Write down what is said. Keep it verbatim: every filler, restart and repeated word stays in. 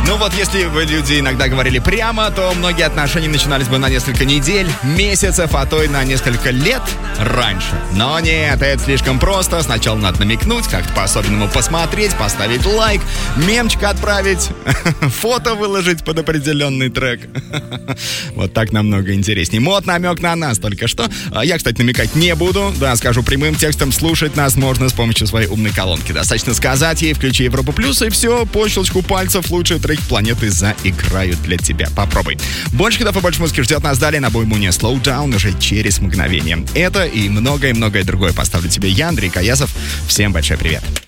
Ну вот, если бы люди иногда говорили прямо, то многие отношения начинались бы на несколько недель, месяцев, а то и на несколько лет раньше. Но нет, это слишком просто. Сначала надо намекнуть, как-то по-особенному посмотреть, поставить лайк, мемчик отправить, фото выложить под определенный трек. Вот так намного интереснее. Мод намек на нас только что. Я, кстати, намекать не буду. Да, скажу прямым текстом, слушать нас можно с помощью своей умной колонки. Достаточно сказать ей, включи Европу Плюс, и все, по щелчку пальцев лучшие треки планеты заиграют для тебя. Попробуй. Больше хитов и больше музыки ждет нас далее на Boymunia Slow Down уже через мгновение. Это и многое-многое другое поставлю тебе я, Андрей Каясов. Всем большой привет.